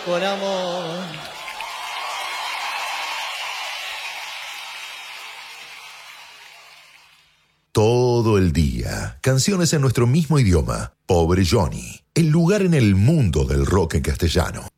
con amor. Todo el día, canciones en nuestro mismo idioma. Pobre Johnny, el lugar en el mundo del rock en castellano.